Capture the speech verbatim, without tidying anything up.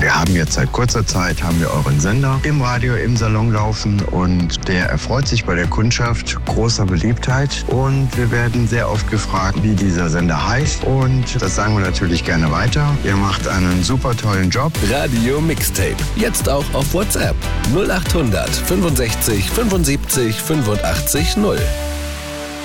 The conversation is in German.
Wir haben jetzt seit kurzer Zeit, haben wir euren Sender im Radio, im Salon laufen und der erfreut sich bei der Kundschaft großer Beliebtheit und wir werden sehr oft gefragt, wie dieser Sender heißt und das sagen wir natürlich gerne weiter. Ihr macht einen super tollen Job. Radio Mixtape, jetzt auch auf WhatsApp null acht hundert fünfundsechzig fünfundsiebzig fünfundachtzig null.